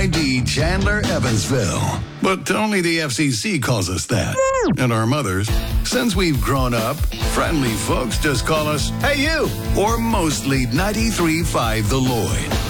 WID Chandler, Evansville. But only the FCC calls us that. And our mothers. Since we've grown up, friendly folks just call us, "Hey, you!" Or mostly 93.5 The Lloyd.